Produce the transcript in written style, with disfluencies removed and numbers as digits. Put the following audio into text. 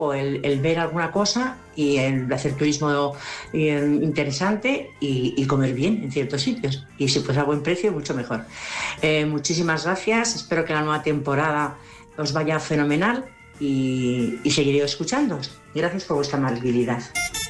o el ver alguna cosa y el hacer turismo interesante y comer bien en ciertos sitios. Y si pues a buen precio, mucho mejor. Muchísimas gracias. Espero que la nueva temporada os vaya fenomenal y seguiré escuchándoos. Gracias por vuestra amabilidad.